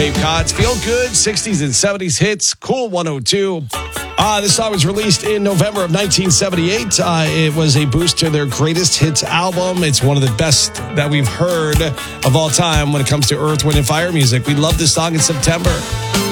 Cape Cod's Feel Good 60s and 70s hits. Cool 102. This song was released in November of 1978. It was a boost to their greatest hits album. It's one of the best that we've heard of all time when it comes to Earth, Wind, and Fire music. We love this song in September.